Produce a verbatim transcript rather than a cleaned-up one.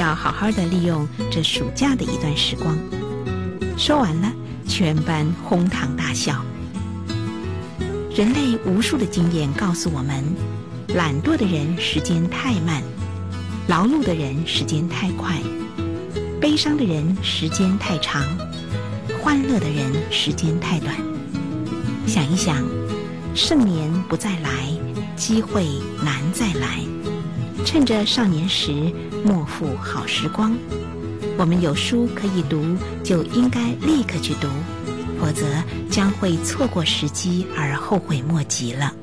要好好的利用这暑假的一段时光。说完了，全班哄堂大笑。人类无数的经验告诉我们，懒惰的人时间太慢，劳碌的人时间太快，悲伤的人时间太长，欢乐的人时间太短。想一想，盛年不再来，机会难再来。趁着少年时，莫负好时光。我们有书可以读，就应该立刻去读，否则将会错过时机而后悔莫及了。